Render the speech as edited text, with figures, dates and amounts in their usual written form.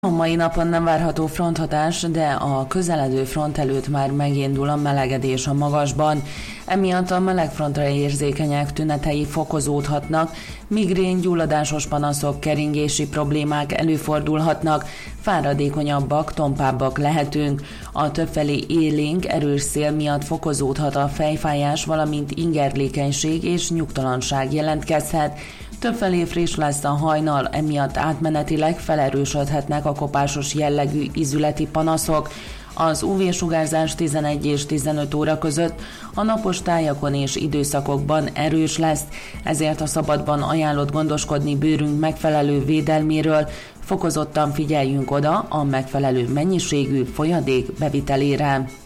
A mai napon nem várható fronthatás, de a közeledő front előtt már megindul a melegedés a magasban. Emiatt a melegfrontra érzékenyek tünetei fokozódhatnak, migrén, gyulladásos panaszok, keringési problémák előfordulhatnak, fáradékonyabbak, tompábbak lehetünk. A többfelé élénk, erős szél miatt fokozódhat a fejfájás, valamint ingerlékenység és nyugtalanság jelentkezhet. Többfelé friss lesz a hajnal, emiatt átmenetileg felerősödhetnek a kopásos jellegű ízületi panaszok. Az UV-sugárzás 11 és 15 óra között a napos tájakon és időszakokban erős lesz, ezért a szabadban ajánlott gondoskodni bőrünk megfelelő védelméről, fokozottan figyeljünk oda a megfelelő mennyiségű folyadék bevitelére.